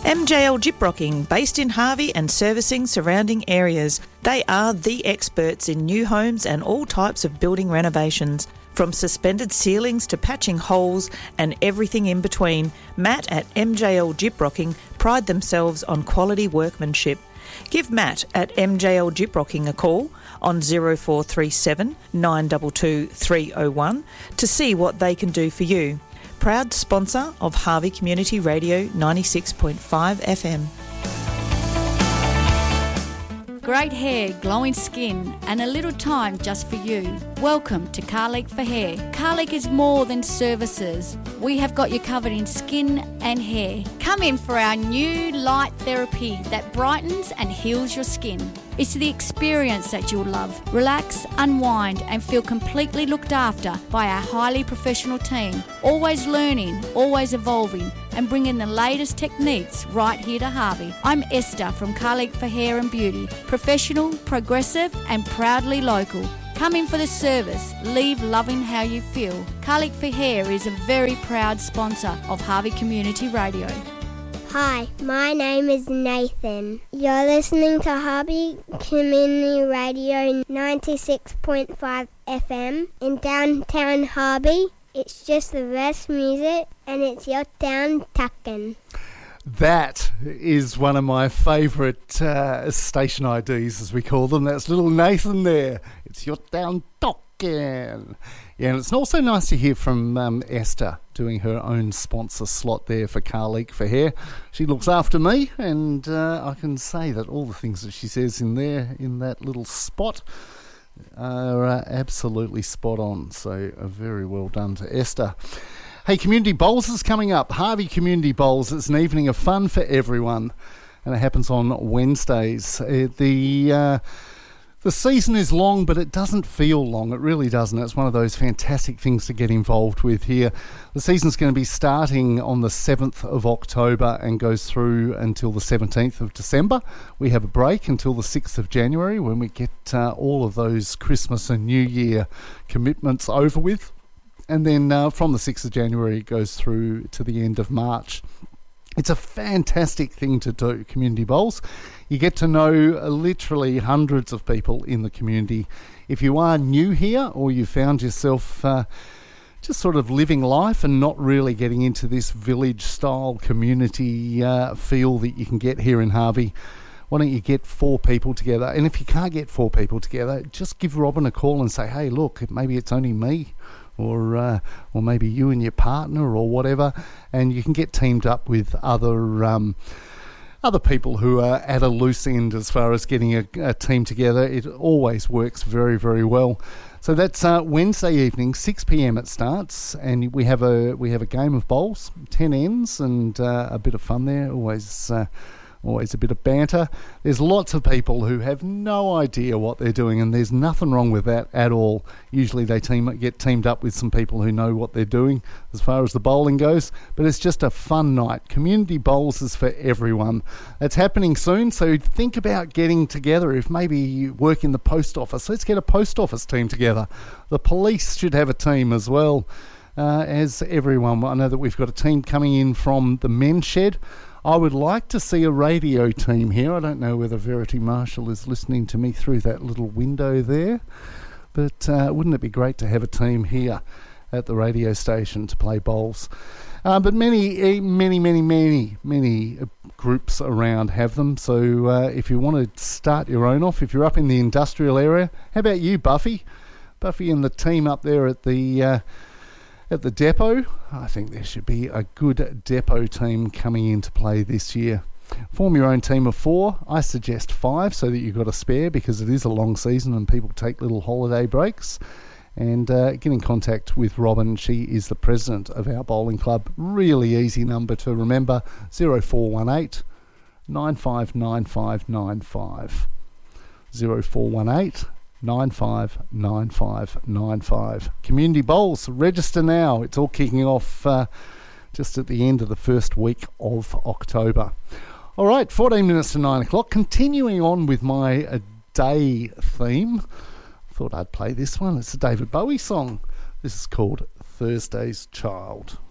MJL Gyprocking, based in Harvey and servicing surrounding areas. They are the experts in new homes and all types of building renovations. From suspended ceilings to patching holes and everything in between, Matt at MJL Gyprocking pride themselves on quality workmanship. Give Matt at MJL Gyprocking a call on 0437 922 301 to see what they can do for you. Proud sponsor of Harvey Community Radio 96.5 FM. Great hair, glowing skin, and a little time just for you. Welcome to Carleek for Hair. Carleek is more than services. We have got you covered in skin and hair. Come in for our new light therapy that brightens and heals your skin. It's the experience that you'll love. Relax, unwind, and feel completely looked after by our highly professional team. Always learning, always evolving, and bringing the latest techniques right here to Harvey. I'm Esther from Carleek for Hair and Beauty. Professional, progressive, and proudly local. Come in for the service. Leave loving how you feel. Carleek for Hair is a very proud sponsor of Harvey Community Radio. Hi, my name is Nathan. You're listening to Harvey Community Radio 96.5 FM in downtown Harvey. It's just the best music and it's your town tuckin'. That is one of my favourite station IDs, as we call them. That's little Nathan there. It's your town tuckin'. Yeah, and it's also nice to hear from Esther doing her own sponsor slot there for Carleek for Hair. She looks after me, and I can say that all the things that she says in there, in that little spot, are absolutely spot on. So very well done to Esther. Hey, Community Bowls is coming up. Harvey Community Bowls. It's an evening of fun for everyone, and it happens on Wednesdays. The season is long, but it doesn't feel long. It really doesn't. It's one of those fantastic things to get involved with here. The season's going to be starting on the 7th of October and goes through until the 17th of December. We have a break until the 6th of January when we get all of those Christmas and New Year commitments over with. And then from the 6th of January, it goes through to the end of March. It's a fantastic thing to do, Community Bowls. You get to know literally hundreds of people in the community. If you are new here or you found yourself just sort of living life and not really getting into this village-style community feel that you can get here in Harvey, why don't you get 4 people together? And if you can't get 4 people together, just give Robin a call and say, hey, look, maybe it's only me. Or maybe you and your partner or whatever, and you can get teamed up with other people who are at a loose end as far as getting a team together. It always works very, very well. So that's Wednesday evening, 6 p.m. it starts, and we have a game of bowls, 10 ends, and a bit of fun there. Always a bit of banter. There's lots of people who have no idea what they're doing, and there's nothing wrong with that at all. Usually they get teamed up with some people who know what they're doing as far as the bowling goes, but it's just a fun night. Community Bowls is for everyone. It's happening soon, so think about getting together. If maybe you work in the post office, let's get a post office team together. The police should have a team as well, as everyone. I know that we've got a team coming in from the men's shed. I would like to see a radio team here. I don't know whether Verity Marshall is listening to me through that little window there, but wouldn't it be great to have a team here at the radio station to play bowls? But many groups around have them, so if you want to start your own off, if you're up in the industrial area, how about you, Buffy? Buffy and the team up there at the depot. I think there should be a good depot team coming in to play this year. Form your own team of 4. I suggest 5 so that you've got a spare, because it is a long season and people take little holiday breaks. And get in contact with Robin. She is the president of our bowling club. Really easy number to remember, 0418 959595. 0418 959595. Community Bowls, register now. It's all kicking off just at the end of the first week of October. All right, 14 minutes to 9 o'clock. Continuing on with my day theme, thought I'd play this one. It's a David Bowie song. This is called Thursday's Child.